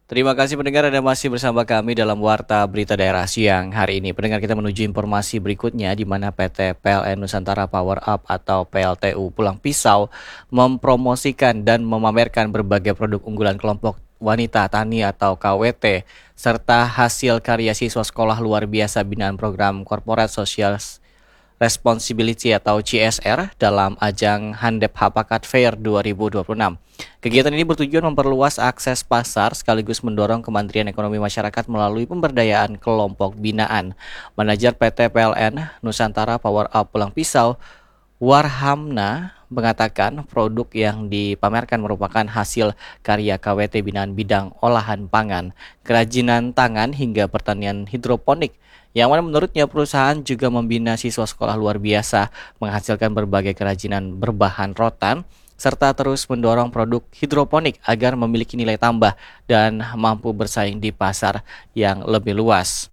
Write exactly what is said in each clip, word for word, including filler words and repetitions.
Terima kasih pendengar Anda masih bersama kami dalam Warta Berita Daerah siang hari ini. Pendengar, kita menuju informasi berikutnya di mana P T P L N Nusantara Power Up atau P L T U Pulang Pisau mempromosikan dan memamerkan berbagai produk unggulan kelompok wanita tani atau K W T serta hasil karya siswa sekolah luar biasa binaan program Corporate Social Responsibility atau C S R dalam ajang Handep Hapakat Fair dua ribu dua puluh enam. Kegiatan ini bertujuan memperluas akses pasar sekaligus mendorong Kementerian Ekonomi Masyarakat melalui pemberdayaan kelompok binaan. Manajer P T P L N Nusantara Power Up Pulang Pisau, Warhamna, mengatakan produk yang dipamerkan merupakan hasil karya K W T binaan bidang olahan pangan, kerajinan tangan hingga pertanian hidroponik, yang mana menurutnya perusahaan juga membina siswa sekolah luar biasa menghasilkan berbagai kerajinan berbahan rotan serta terus mendorong produk hidroponik agar memiliki nilai tambah dan mampu bersaing di pasar yang lebih luas.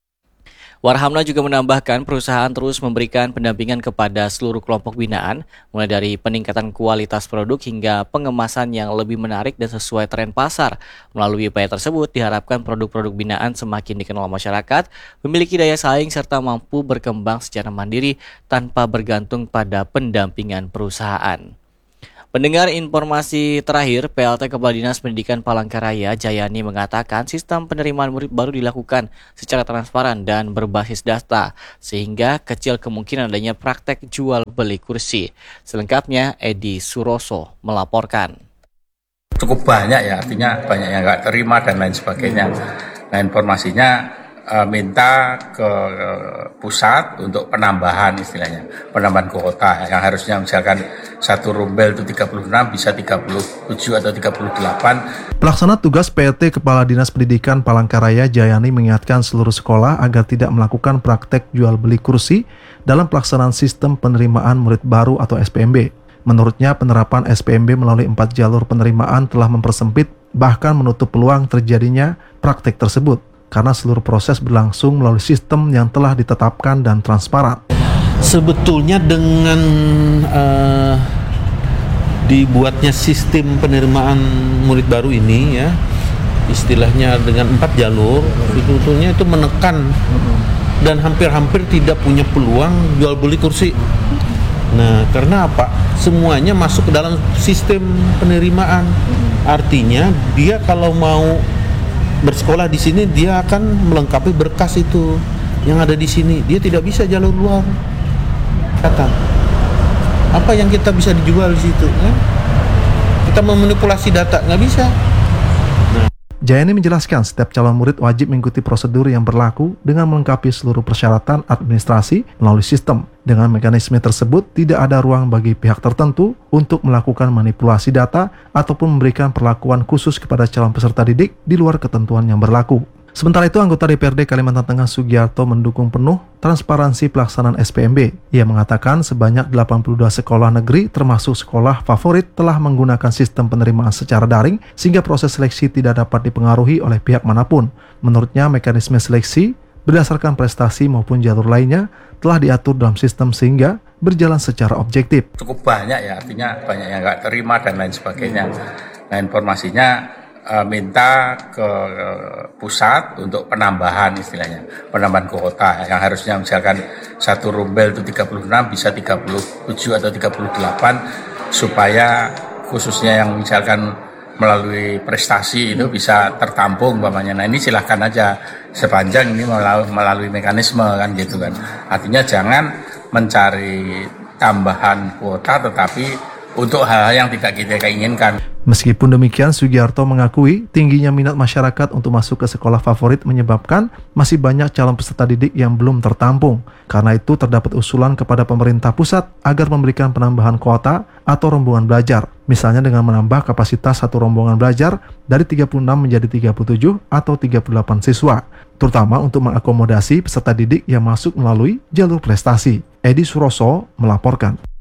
Warhamna juga menambahkan perusahaan terus memberikan pendampingan kepada seluruh kelompok binaan, mulai dari peningkatan kualitas produk hingga pengemasan yang lebih menarik dan sesuai tren pasar. Melalui upaya tersebut, diharapkan produk-produk binaan semakin dikenal masyarakat, memiliki daya saing serta mampu berkembang secara mandiri tanpa bergantung pada pendampingan perusahaan. Pendengar, informasi terakhir, P L T Kepala Dinas Pendidikan Palangkaraya Jayani mengatakan sistem penerimaan murid baru dilakukan secara transparan dan berbasis data, sehingga kecil kemungkinan adanya praktek jual beli kursi. Selengkapnya, Edi Suroso melaporkan. Cukup banyak ya, artinya banyak yang nggak terima dan lain sebagainya. Nah, informasinya e, minta ke e, pusat untuk penambahan istilahnya, penambahan kuota yang harusnya misalkan satu rumbel itu tiga puluh enam bisa tiga puluh tujuh atau tiga puluh delapan. Pelaksana tugas P L T Kepala Dinas Pendidikan Palangkaraya Jayani mengingatkan seluruh sekolah agar tidak melakukan praktek jual beli kursi dalam pelaksanaan sistem penerimaan murid baru atau S P M B. Menurutnya, penerapan S P M B melalui empat jalur penerimaan telah mempersempit bahkan menutup peluang terjadinya praktek tersebut karena seluruh proses berlangsung melalui sistem yang telah ditetapkan dan transparan. Sebetulnya dengan uh, dibuatnya sistem penerimaan murid baru ini ya, istilahnya dengan empat jalur, sebetulnya itu menekan dan hampir-hampir tidak punya peluang jual beli kursi. Nah, karena apa? Semuanya masuk ke dalam sistem penerimaan. Artinya dia kalau mau bersekolah di sini dia akan melengkapi berkas itu yang ada di sini. Dia tidak bisa jalur luar. Kata apa yang kita bisa dijual di situ kan? Kita memanipulasi data nggak bisa. Nah. Jayani menjelaskan setiap calon murid wajib mengikuti prosedur yang berlaku dengan melengkapi seluruh persyaratan administrasi melalui sistem. Dengan mekanisme tersebut tidak ada ruang bagi pihak tertentu untuk melakukan manipulasi data ataupun memberikan perlakuan khusus kepada calon peserta didik di luar ketentuan yang berlaku. Sementara itu, anggota D P R D Kalimantan Tengah Sugiarto mendukung penuh transparansi pelaksanaan S P M B. Ia mengatakan sebanyak delapan puluh dua sekolah negeri termasuk sekolah favorit telah menggunakan sistem penerimaan secara daring sehingga proses seleksi tidak dapat dipengaruhi oleh pihak manapun. Menurutnya, mekanisme seleksi berdasarkan prestasi maupun jalur lainnya telah diatur dalam sistem sehingga berjalan secara objektif. Cukup banyak ya, artinya banyak yang nggak terima dan lain sebagainya. Nah, informasinya minta ke pusat untuk penambahan istilahnya, penambahan kuota yang harusnya misalkan satu rumbel itu tiga puluh enam bisa tiga puluh tujuh atau tiga puluh delapan, supaya khususnya yang misalkan melalui prestasi itu bisa tertampung umpamanya. Nah, ini silahkan aja sepanjang ini melalui, melalui mekanisme kan gitu kan. Artinya jangan mencari tambahan kuota tetapi untuk hal-hal yang tidak kita inginkan. Meskipun demikian, Sugiarto mengakui tingginya minat masyarakat untuk masuk ke sekolah favorit menyebabkan masih banyak calon peserta didik yang belum tertampung. Karena itu terdapat usulan kepada pemerintah pusat agar memberikan penambahan kuota atau rombongan belajar. Misalnya dengan menambah kapasitas satu rombongan belajar dari tiga puluh enam menjadi tiga puluh tujuh atau tiga puluh delapan siswa. Terutama untuk mengakomodasi peserta didik yang masuk melalui jalur prestasi. Edi Suroso melaporkan.